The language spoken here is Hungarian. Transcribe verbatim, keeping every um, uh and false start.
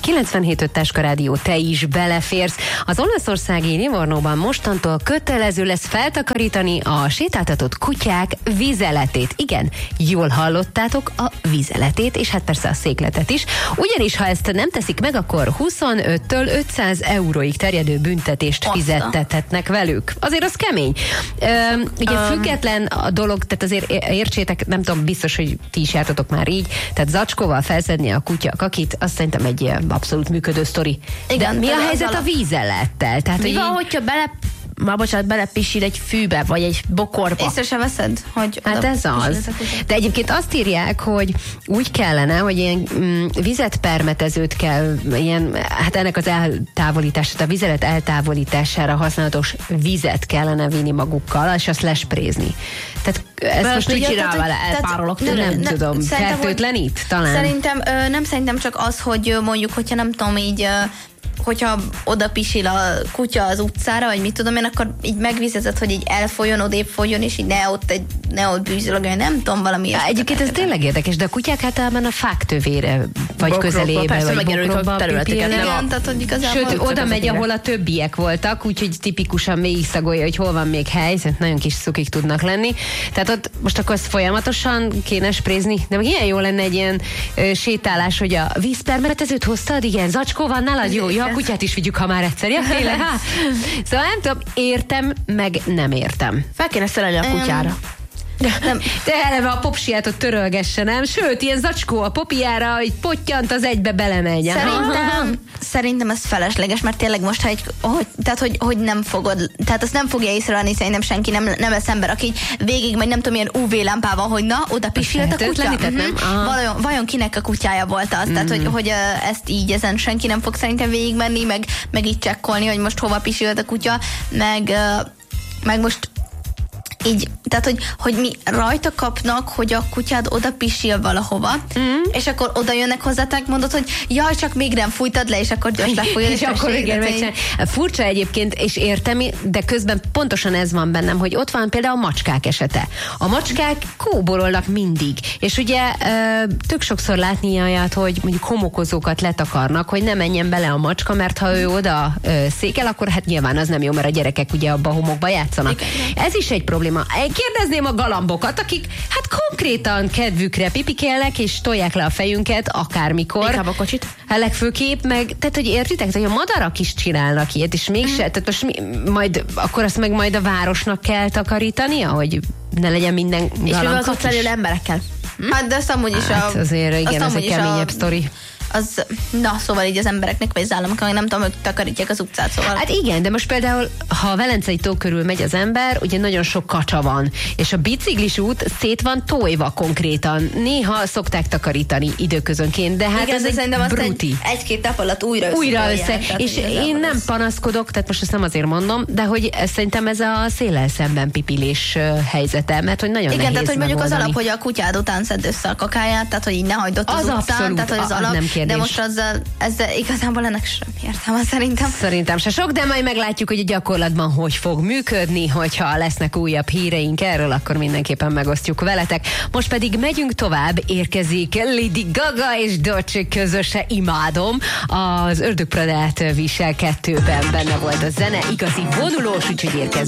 kilencvenhét öt Táska Rádió, te is beleférsz. Az olaszországi Livornóban mostantól kötelező lesz feltakarítani a sétáltatott kutyák vizeletét. Igen, jól hallottátok, a vizeletét, és hát persze a székletet is. Ugyanis, ha ezt nem teszik meg, akkor huszonöttől ötszáz euróig terjedő büntetést Oszta. fizettethetnek velük. Azért az kemény. Ö, ugye um. független a dolog, tehát azért értsétek, nem tudom, biztos, hogy ti is jártatok már így, tehát zacskóval felszedni a kutya kakit, azt szerintem egy abszolút működő sztori. Igen, de mi a helyzet alap... a vízellettel? Tehát, mi van, hogyha bele Ma bocsánat, belepisil egy fűbe, vagy egy bokorba. Észre se veszed, hogy hát ez az. De egyébként azt írják, hogy úgy kellene, hogy ilyen mm, vizet permetezőt kell, ilyen, hát ennek az eltávolítását, a vizelet eltávolítására használatos vizet kellene vinni magukkal, és azt lesprézni. Tehát ezt Be, most úgy csinál vele, elpárolok. Nem, nem, nem tudom, fertőtlenít talán? Szerintem, ö, nem szerintem csak az, hogy mondjuk, hogyha nem tudom, így... Ö, hogyha oda pisil a kutya az utcára, vagy mit tudom én, akkor így megvizezed, hogy így elfolyjon, odébb folyjon, és így ne ott, egy, ne ott bűzölögön, nem tudom, valami. Há, egyébként ez tényleg érdekes, de a kutyák általában a fák tövére, vagy bokrokba, közelébe, persze, vagy bokrokba területeket. Igen, tehát, hogy igazából... Sőt, oda megy, ahol a többiek voltak, úgyhogy tipikusan végigszagolja, hogy hol van még hely, szóval nagyon kis cukik tudnak lenni. Tehát ott most akkor ezt folyamatosan kéne sprézni, de meg ilyen jó lenne egy ilyen ö, sétálás, hogy a vízpermetezőt hoztad, igen, zacskó van nálad, jó, jó, a kutyát is vigyük, ha már egyszer, ja, tényleg, hát. Szóval nem tudom, értem, meg nem értem. Fel kéne szerelni a kutyára. Nem. De eleve a popsiát törölgesse, nem? Sőt, ilyen zacskó a popiára, hogy pottyant, az egybe belemegy. Szerintem, szerintem ez felesleges, mert tényleg most, hogy, hogy, tehát, hogy, hogy nem fogod, tehát azt nem fogja észrevenni, szerintem senki, nem, nem lesz ember, aki végig megy, nem tudom, ilyen ú vé lámpával, hogy na, oda pisilt a kutya. Uh-huh. Vajon, vajon kinek a kutyája volt az? Mm. Tehát, hogy, hogy ezt így ezen senki nem fog szerintem végig menni, meg, meg így csekkolni, hogy most hova pisilt a kutya, meg, meg most így, tehát, hogy, hogy mi rajta kapnak, hogy a kutyád oda pisil valahova, mm. és akkor oda jönnek hozzátok, mondod, hogy jaj, csak még nem fújtad le, és akkor gyors lefolyod, és, és akkor igen, megcsinál. Furcsa egyébként, és értem, de közben pontosan ez van bennem, hogy ott van például a macskák esete. A macskák kóborolnak mindig, és ugye tök sokszor látni olyat, hogy mondjuk homokozókat letakarnak, hogy ne menjen bele a macska, mert ha ő oda székel, akkor hát nyilván az nem jó, mert a gyerekek ugye abba a homokba játszanak. Igen. Ez is egy probléma. Kérdezném a galambokat, akik hát konkrétan kedvükre pipikélnek, és tolják le a fejünket akármikor. Inkább a kocsit. Hát legfőképp meg, tehát hogy értitek, hogy a madarak is csinálnak ilyet, és mégse, mm. tehát most mi, majd, akkor azt meg majd a városnak kell takarítania, hogy ne legyen minden galambot. És mivel az ott felül emberekkel. Hm? Hát de azt amúgy is hát a... azért igen, ez egy keményebb a... sztori. Az, na, szóval így az embereknek, vagy az államoknak, nem tudom, hogy takarítják az utcát, szóval. Hát igen, de most például, ha a Velencei tó körül megy az ember, ugye nagyon sok kacsa van, és a biciklis út szét van tojva konkrétan. Néha szokták takarítani időközönként, de hát igen, ez egy bruti. Egy, egy-két nap alatt újra össze. Újra össze. Jel, és én nem ez... panaszkodok, tehát most ezt nem azért mondom, de hogy szerintem ez a széllel szemben pipilés helyzete, mert hogy nagyon igen, nehéz tehát hogy mondjuk megoldani. az alap, hogy a kutyád után szedd össze a kakáját, tehát hogy így ne hagyd ott az, az utcán, abszolút, tehát hogy az alap. De most azzal, ezzel igazából ennek sem értelme szerintem. Szerintem se sok, de majd meglátjuk, hogy a gyakorlatban hogy fog működni, hogyha lesznek újabb híreink erről, akkor mindenképpen megosztjuk veletek. Most pedig megyünk tovább, érkezik Lady Gaga és Dolce közöse, imádom. Az Ördögpradát visel kettőben benne volt a zene, igazi vonulós, úgyhogy érkezik.